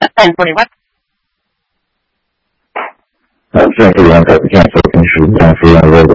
10:21. 现在是阳台，现在收听是杨飞阳热的